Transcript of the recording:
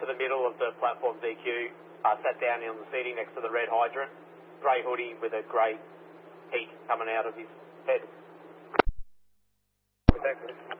to the middle of the platform DQ, sat down on the seating next to the red hydrant, grey hoodie with a grey heat coming out of his head. Thanks.